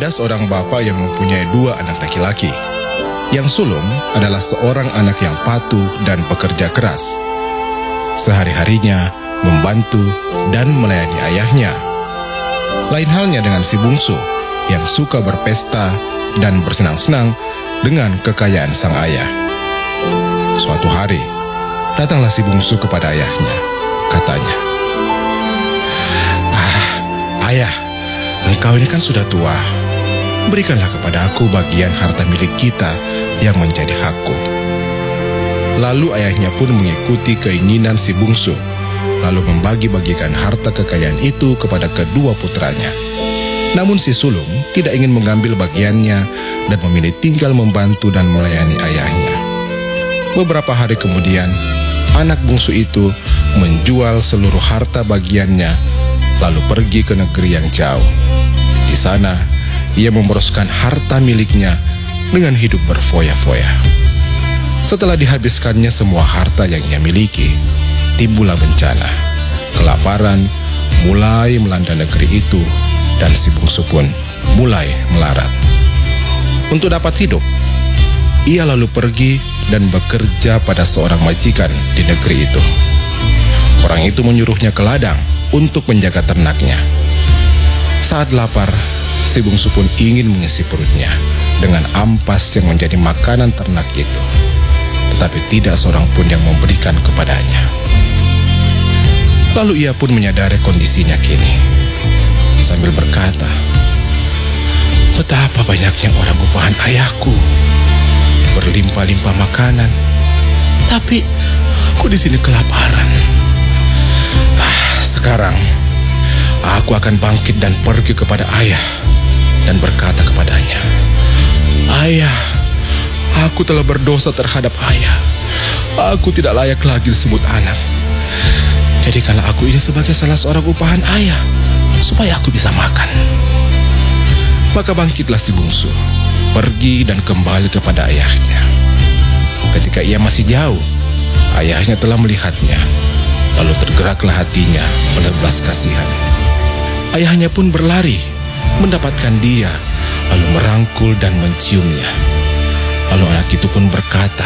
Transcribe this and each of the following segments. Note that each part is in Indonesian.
Ada seorang bapak yang mempunyai 2 anak laki-laki. Yang sulung adalah seorang anak yang patuh dan pekerja keras. Sehari-harinya membantu dan melayani ayahnya. Lain halnya dengan si bungsu yang suka berpesta dan bersenang-senang dengan kekayaan sang ayah. Suatu hari, datanglah si bungsu kepada ayahnya. Katanya, "Ayah, engkau ini kan sudah tua. Berikanlah kepada aku bagian harta milik kita yang menjadi hakku." Lalu ayahnya pun mengikuti keinginan si bungsu, lalu membagi-bagikan harta kekayaan itu kepada kedua putranya. Namun si sulung tidak ingin mengambil bagiannya dan memilih tinggal membantu dan melayani ayahnya. Beberapa hari kemudian, anak bungsu itu menjual seluruh harta bagiannya, lalu pergi ke negeri yang jauh. Di sana, ia memboroskan harta miliknya dengan hidup berfoya-foya. Setelah dihabiskannya semua harta yang ia miliki, timbullah bencana. Kelaparan mulai melanda negeri itu dan si bungsu pun mulai melarat. Untuk dapat hidup, ia lalu pergi dan bekerja pada seorang majikan di negeri itu. Orang itu menyuruhnya ke ladang untuk menjaga ternaknya. Saat lapar, si bungsu pun ingin mengisi perutnya dengan ampas yang menjadi makanan ternak itu. Tetapi tidak seorang pun yang memberikan kepadanya. Lalu ia pun menyadari kondisinya kini. Sambil berkata, "Betapa banyaknya orang upahan ayahku. Berlimpah-limpah makanan. Tapi aku di sini kelaparan. Sekarang aku akan bangkit dan pergi kepada ayah dan berkata kepadanya, 'Ayah, aku telah berdosa terhadap ayah. Aku tidak layak lagi disebut anak. Jadikanlah aku ini sebagai salah seorang upahan ayah, supaya aku bisa makan.' Maka bangkitlah si bungsu, pergi dan kembali kepada ayahnya. Ketika ia masih jauh, ayahnya telah melihatnya. Lalu tergeraklah hatinya belas kasihan. Ayahnya pun berlari, mendapatkan dia, lalu merangkul dan menciumnya. Lalu anak itu pun berkata,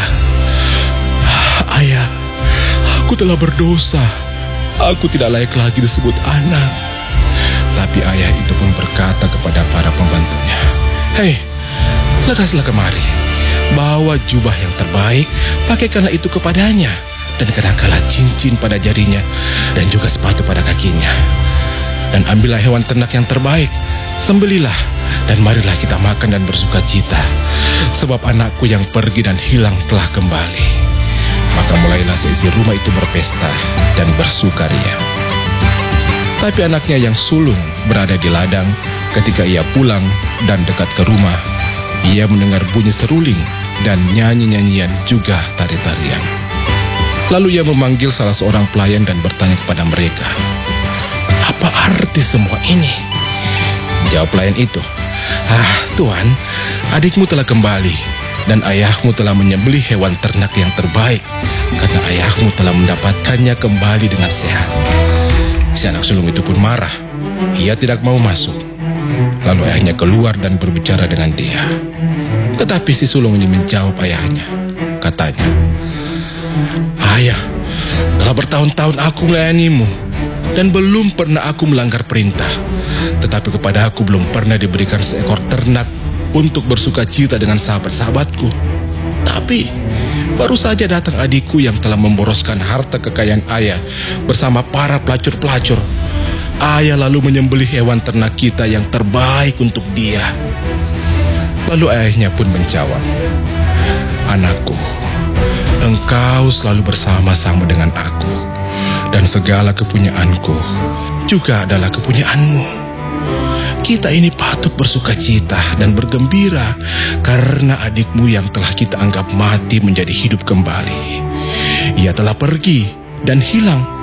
"Ayah, aku telah berdosa. Aku tidak layak lagi disebut anak." Tapi ayah itu pun berkata kepada para pembantunya, "Hei, lekaslah kemari. Bawa jubah yang terbaik, pakaikanlah itu kepadanya. Dan kenakanlah cincin pada jarinya, dan juga sepatu pada kakinya. Dan ambillah hewan ternak yang terbaik, sembelilah, dan marilah kita makan dan bersuka cita. Sebab anakku yang pergi dan hilang telah kembali." Maka mulailah seisi rumah itu berpesta dan bersukaria. Tapi anaknya yang sulung berada di ladang. Ketika ia pulang dan dekat ke rumah, ia mendengar bunyi seruling dan nyanyi-nyanyian juga tari-tarian. Lalu ia memanggil salah seorang pelayan dan bertanya kepada mereka, "Apa arti semua ini?" Jawab pelayan itu, "Tuan, adikmu telah kembali dan ayahmu telah menyembelih hewan ternak yang terbaik karena ayahmu telah mendapatkannya kembali dengan sehat." Si anak sulung itu pun marah. Ia tidak mau masuk. Lalu ayahnya keluar dan berbicara dengan dia. Tetapi si sulung ini menjawab ayahnya. Katanya, "Ayah, telah bertahun-tahun aku melayanimu dan belum pernah aku melanggar perintah. Tetapi kepada aku belum pernah diberikan seekor ternak untuk bersuka cita dengan sahabat-sahabatku. Tapi baru saja datang adikku yang telah memboroskan harta kekayaan ayah bersama para pelacur-pelacur. Ayah lalu menyembelih hewan ternak kita yang terbaik untuk dia." Lalu ayahnya pun menjawab, "Anakku, engkau selalu bersama-sama dengan aku, dan segala kepunyaanku juga adalah kepunyaanmu. Kita ini patut bersuka cita dan bergembira karena adikmu yang telah kita anggap mati menjadi hidup kembali. Ia telah pergi dan hilang,